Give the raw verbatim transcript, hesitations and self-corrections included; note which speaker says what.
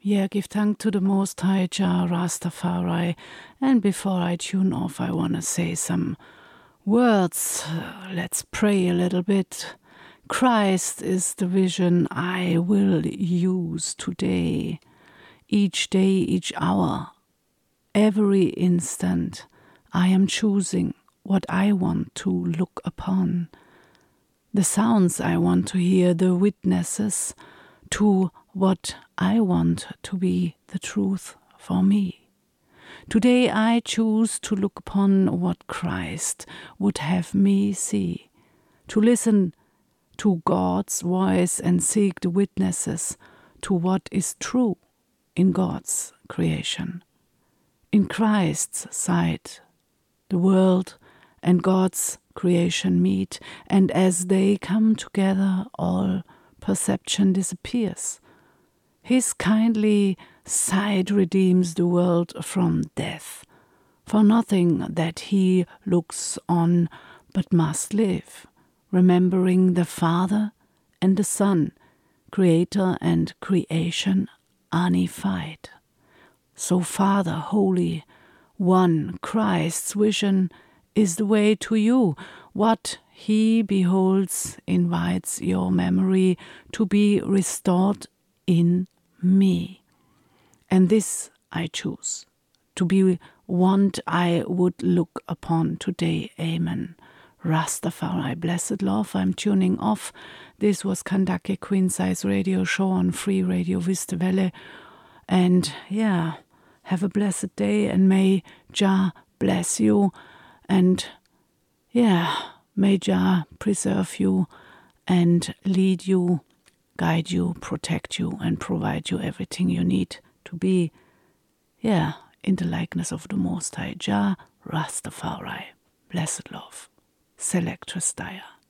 Speaker 1: Yeah, give thanks to the Most High Jah Rastafari. And before I tune off, I want to say some words. Uh, let's pray a little bit. Christ is the vision I will use today. Each day, each hour, every instant, I am choosing what I want to look upon. The sounds I want to hear, the witnesses to what I want to be the truth for me. Today I choose to look upon what Christ would have me see, to listen to God's voice and seek the witnesses to what is true in God's creation. In Christ's sight, the world and God's creation meet, and as they come together, all perception disappears. His kindly sight redeems the world from death. For nothing that he looks on but must live, remembering the Father and the Son, Creator and creation unified. So Father, Holy One, Christ's vision is the way to you. What he beholds invites your memory to be restored in me. And this I choose, to be one I would look upon today. Amen. Rastafari, blessed love, I'm tuning off. This was Kandake Queen Size Radio Show on Free Radio Vista Welle. And yeah, have a blessed day, and may Jah bless you. And yeah, may Jah preserve you and lead you, guide you, protect you, and provide you everything you need to be, yeah, in the likeness of the Most High Jah Rastafari. Blessed love. Selectress Dyer.